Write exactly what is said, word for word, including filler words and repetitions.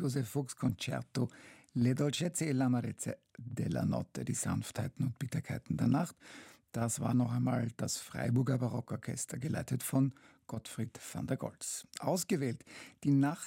Joseph Fuchs Concerto Le dolcezze e l'amarezze della notte, die Sanftheiten und Bitterkeiten der Nacht. Das war noch einmal das Freiburger Barockorchester, geleitet von Gottfried van der Goltz. Ausgewählt die Nacht